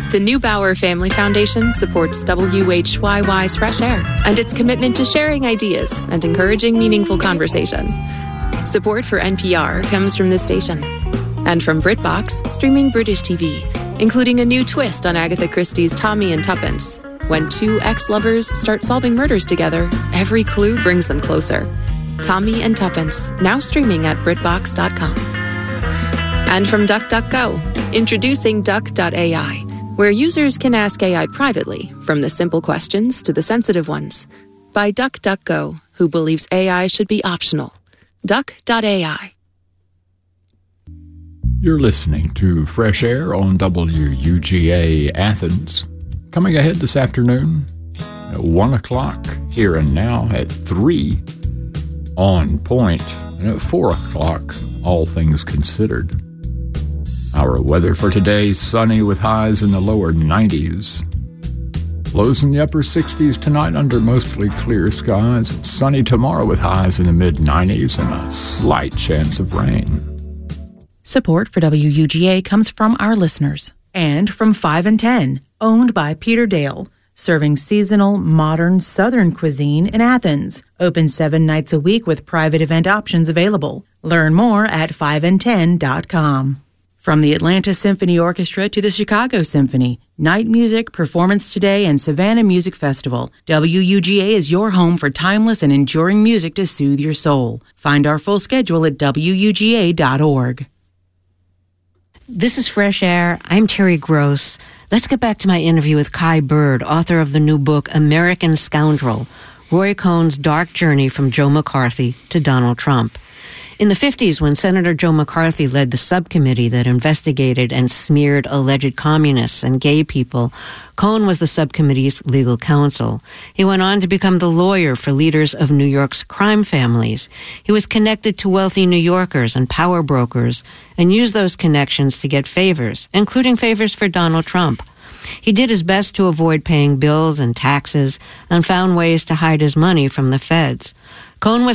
The Neubauer Family Foundation supports WHYY's Fresh Air and its commitment to sharing ideas and encouraging meaningful conversation. Support for NPR comes from this station and from BritBox, streaming British TV, including a new twist on Agatha Christie's Tommy and Tuppence. When two ex-lovers start solving murders together, every clue brings them closer. Tommy and Tuppence, now streaming at BritBox.com. And from DuckDuckGo, introducing Duck.ai, where users can ask AI privately, from the simple questions to the sensitive ones. By DuckDuckGo, who believes AI should be optional. Duck.ai. You're listening to Fresh Air on WUGA Athens. Coming ahead this afternoon at 1 o'clock, here and now at 3, On Point, and at 4 o'clock, All Things Considered. Our weather for today, sunny with highs in the lower 90s. Lows in the upper 60s tonight under mostly clear skies. Sunny tomorrow with highs in the mid-90s and a slight chance of rain. Support for WUGA comes from our listeners and from 5 and 10, owned by Peter Dale, serving seasonal, modern Southern cuisine in Athens. Open 7 nights a week with private event options available. Learn more at 5and10.com. From the Atlanta Symphony Orchestra to the Chicago Symphony, night music, performance today, and Savannah Music Festival, WUGA is your home for timeless and enduring music to soothe your soul. Find our full schedule at WUGA.org. This is Fresh Air. I'm Terry Gross. Let's get back to my interview with Kai Bird, author of the new book, American Scoundrel, Roy Cohn's dark journey from Joe McCarthy to Donald Trump. In the 50s, when Senator Joe McCarthy led the subcommittee that investigated and smeared alleged communists and gay people, Cohn was the subcommittee's legal counsel. He went on to become the lawyer for leaders of New York's crime families. He was connected to wealthy New Yorkers and power brokers and used those connections to get favors, including favors for Donald Trump. He did his best to avoid paying bills and taxes and found ways to hide his money from the feds. Cohn was